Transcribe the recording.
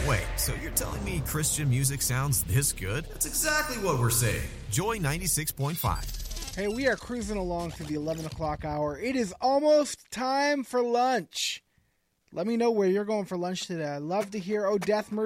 Wait, so you're telling me Christian music sounds this good? That's exactly what we're saying. Joy 96.5. Hey, we are cruising along to the 11 o'clock hour. It is almost time for lunch. Let me know where you're going for lunch today. I'd love to hear. Oh, Death Mercy.